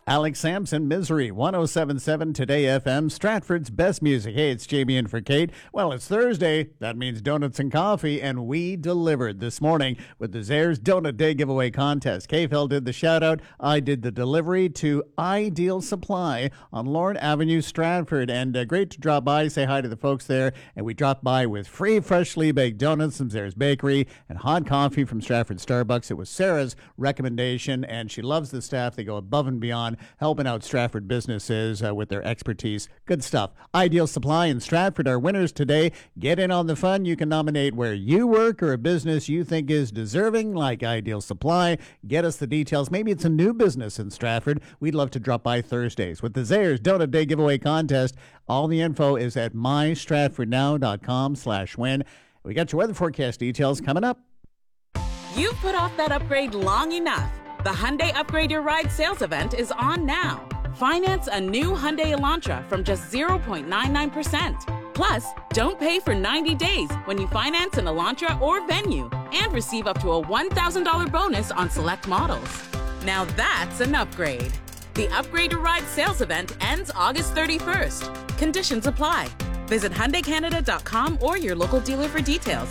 Alex Sampson, Misery, 107.7 Today FM, Stratford's best music. Hey, it's Jamie in for Kate. Well, it's Thursday. That means donuts and coffee, and we delivered this morning with the Zehrs Donut Day giveaway contest. KFL did the shout-out. I did the delivery to Ideal Supply on Lorne Avenue, Stratford. And great to drop by, say hi to the folks there. And we dropped by with free freshly baked donuts from Zehrs Bakery and hot coffee from Stratford Starbucks. It was Sarah's recommendation, and she loves the staff. They go above and beyond, helping out Stratford businesses with their expertise. Good stuff. Ideal Supply and Stratford are winners today. Get in on the fun. You can nominate where you work or a business you think is deserving, like Ideal Supply. Get us the details. Maybe it's a new business in Stratford. We'd love to drop by Thursdays with the Zehrs Donut Day giveaway contest. All the info is at mystratfordnow.com/win. We got your weather forecast details coming up. You've put off that upgrade long enough. The Hyundai Upgrade Your Ride sales event is on now. Finance a new Hyundai Elantra from just 0.99%. Plus, don't pay for 90 days when you finance an Elantra or Venue and receive up to a $1,000 bonus on select models. Now that's an upgrade. The Upgrade Your Ride sales event ends August 31st. Conditions apply. Visit HyundaiCanada.com or your local dealer for details.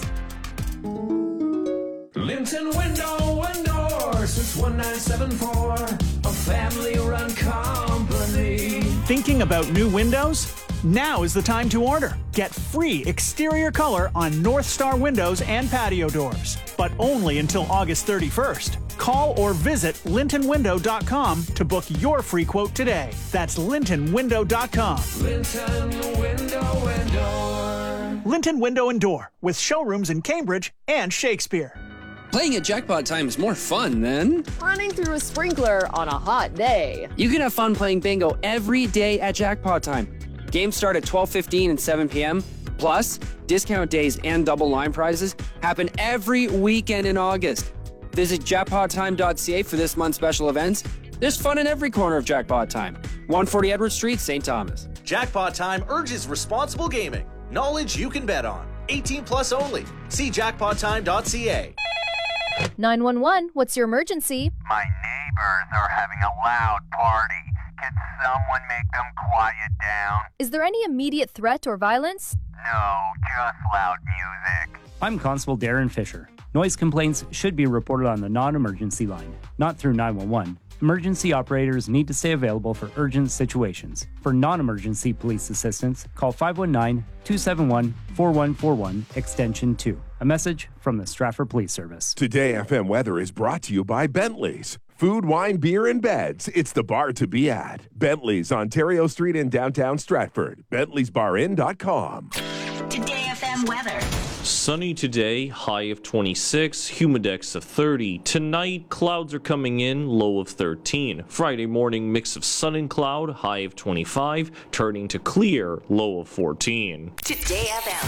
Linton Window and Door since 1974, a family-run company. Thinking about new windows? Now is the time to order. Get free exterior color on North Star windows and patio doors, but only until August 31st. Call or visit LintonWindow.com to book your free quote today. That's LintonWindow.com. Linton Window and Door. Linton Window and Door, with showrooms in Cambridge and Shakespeare. Playing at Jackpot Time is more fun than running through a sprinkler on a hot day. You can have fun playing bingo every day at Jackpot Time. Games start at 12:15 and 7 p.m. Plus, discount days and double line prizes happen every weekend in August. Visit jackpottime.ca for this month's special events. There's fun in every corner of Jackpot Time. 140 Edward Street, St. Thomas. Jackpot Time urges responsible gaming. Knowledge you can bet on. 18 plus only. See jackpottime.ca. 911, what's your emergency? My neighbors are having a loud party. Can someone make them quiet down? Is there any immediate threat or violence? No, just loud music. I'm Constable Darren Fisher. Noise complaints should be reported on the non-emergency line, not through 911. Emergency operators need to stay available for urgent situations. For non-emergency police assistance, call 519-271-4141, extension 2. A message from the Stratford Police Service. Today FM weather is brought to you by Bentley's. Food, wine, beer, and beds. It's the bar to be at. Bentley's, Ontario Street in downtown Stratford. Bentley'sBarIn.com. Today FM weather. Sunny today, high of 26, humidex of 30. Tonight, clouds are coming in, low of 13. Friday morning, mix of sun and cloud, high of 25, turning to clear, low of 14. Today FM.